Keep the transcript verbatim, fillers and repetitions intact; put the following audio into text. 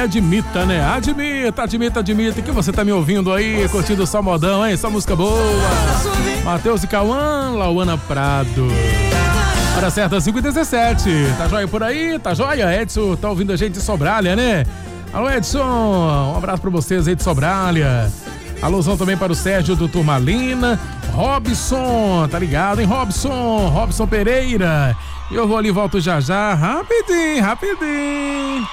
admita, né? Admita, admita, admita que você tá me ouvindo aí, curtindo só modão, hein? Só música boa. Matheus e Cauã, Lauana Prado. Hora certa, cinco e dezessete. Tá joia por aí? Tá joia? Edson tá ouvindo a gente de Sobralha, né? Alô, Edson, um abraço pra vocês aí de Sobralha. Alôzão também para o Sérgio do Turmalina. Robson, tá ligado, hein, Robson? Robson Pereira. Eu vou ali, volto já já, rapidinho, rapidinho.